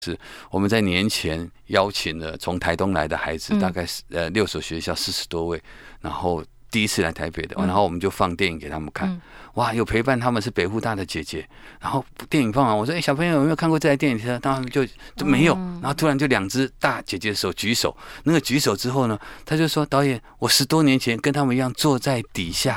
是我们在年前邀请了从台东来的孩子，大概6所学校40多位，然后第一次来台北的，然后我们就放电影给他们看。哇，有陪伴他们是北护大的姐姐，然后电影放完，我说：“小朋友有没有看过这台电影？”当他们就没有，然后突然就2只大姐姐的手举手，那个举手之后呢，他就说：“导演，我10多年前跟他们一样坐在底下。”